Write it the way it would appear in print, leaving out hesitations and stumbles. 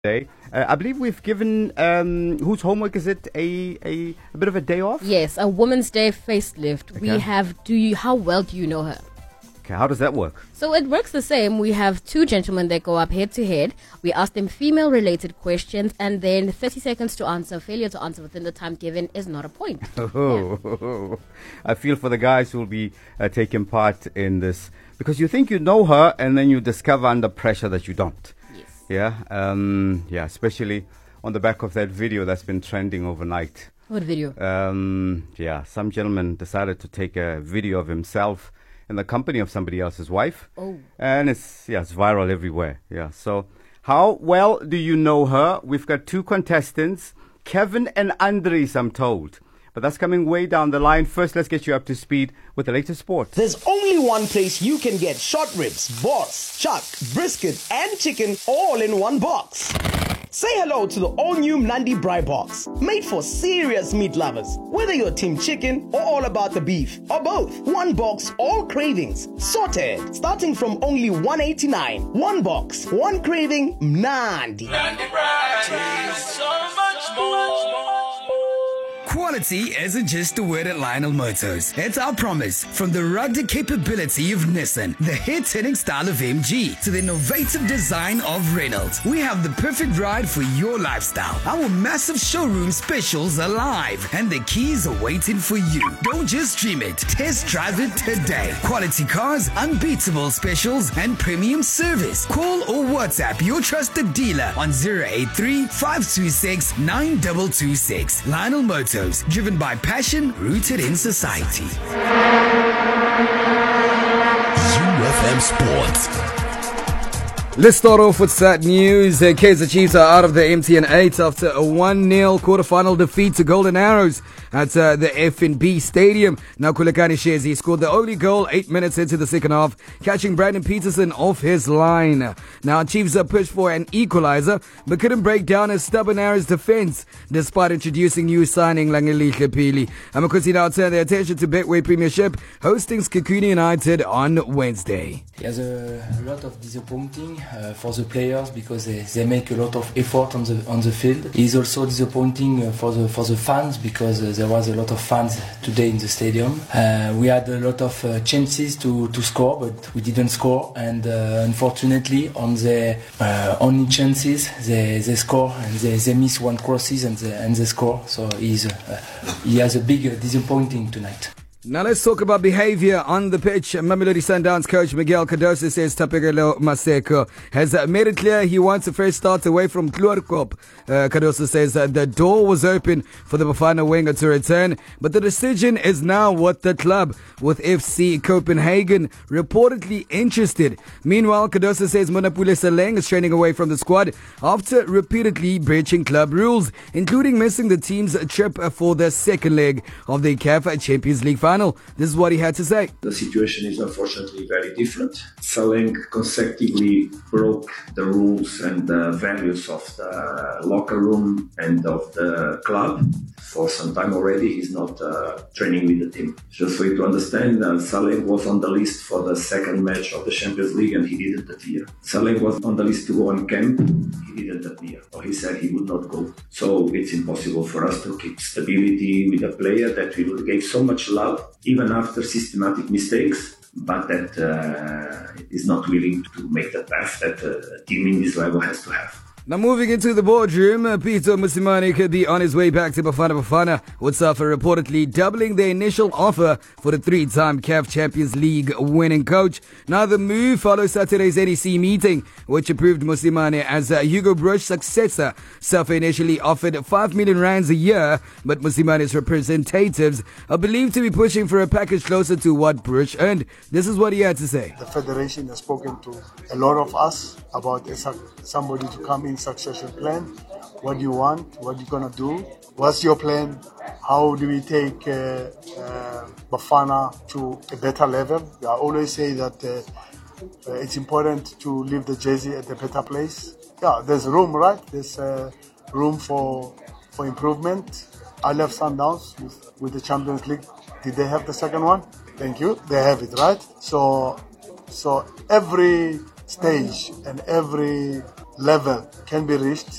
Day. I believe we've given whose homework is it a bit of a day off? Yes, a Women's Day facelift. Okay. We have how well do you know her? Okay, how does that work? So it works the same. We have two gentlemen that go up head to head. We ask them female related questions and then 30 seconds to answer. Failure to answer within the time given is not a point. Oh, I feel for the guys who will be taking part in this, because you think you know her and then you discover under pressure that you don't. Yeah, especially on the back of that video that's been trending overnight. What video? Some gentleman decided to take a video of himself in the company of somebody else's wife. Oh. And it's viral everywhere. Yeah. So how well do you know her? We've got two contestants, Kevin and Andries, I'm told. But that's coming way down the line. First, let's get you up to speed with the latest sports. There's only one place you can get short ribs, boss, chuck, brisket, and chicken all in one box. Say hello to the all-new Mnandi Braai Box, made for serious meat lovers. Whether you're team chicken or all about the beef, or both, one box, all cravings, sorted, starting from only $189. One box, one craving, Mnandi. Mnandi Braai tastes so much more. Quality isn't just a word at Lionel Motors. It's our promise. From the rugged capability of Nissan, the hit-hitting style of MG, to the innovative design of Reynolds, we have the perfect ride for your lifestyle. Our massive showroom specials are live, and the keys are waiting for you. Don't just stream it. Test drive it today. Quality cars, unbeatable specials, and premium service. Call or WhatsApp your trusted dealer on 083 526 9226. Lionel Motors. Driven by passion, rooted in society. UFM Sports. Let's start off with sad news. Kaizer Chiefs are out of the MTN 8 after a 1-0 quarterfinal defeat to Golden Arrows at the FNB Stadium. Now Kulekani shares he scored the only goal 8 minutes into the second half, catching Brandon Peterson off his line. Now Chiefs are pushed for an equalizer, but couldn't break down a stubborn Arrows defense despite introducing new signing Langelihle Pili. Amakusi now turn their attention to Betway Premiership, hosting Skikuni United on Wednesday. There's a lot of disappointing for the players because they make a lot of effort on the field. It's also disappointing for the fans because there was a lot of fans today in the stadium. We had a lot of chances to score, but we didn't score. And unfortunately, on the only chances, they score and they miss one crosses and they score. So he has a big disappointing tonight. Now let's talk about behavior on the pitch. Mamelodi Sundowns coach Miguel Cardoso says Tapegelo Maseko has made it clear he wants a fresh start away from Kloorkop. Cardoso says the door was open for the Bafana winger to return, but the decision is now with the club, with FC Copenhagen reportedly interested. Meanwhile, Cardoso says Monapule Saleng is training away from the squad after repeatedly breaching club rules, including missing the team's trip for the second leg of the CAF Champions League final. This is what he had to say. The situation is unfortunately very different. Saleng consecutively broke the rules and the values of the locker room and of the club. For some time already, he's not training with the team. Just for you to understand, Saleng was on the list for the second match of the Champions League and he didn't appear. Saleng was on the list to go on camp, he didn't appear. Or he said he would not go. So it's impossible for us to keep stability with a player that we gave so much love, even after systematic mistakes, but that is not willing to make the path that a team in this level has to have. Now moving into the boardroom, Peter Mosimane could be on his way back to Bafana with Safa reportedly doubling their initial offer for the three-time CAF Champions League winning coach. Now the move follows Saturday's NEC meeting, which approved Mosimane as Hugo Broch's successor. Safa initially offered 5 million rands a year, but Musimane's representatives are believed to be pushing for a package closer to what Broch earned. This is what he had to say. The federation has spoken to a lot of us about somebody to come in succession plan. What do you want? What are you gonna do? What's your plan? How do we take Bafana to a better level? I always say that it's important to leave the jersey at a better place. Yeah, there's room, right? There's room for improvement. I left Sundowns with the Champions League. Did they have the second one? Thank you. They have it, right? So every stage and every level can be reached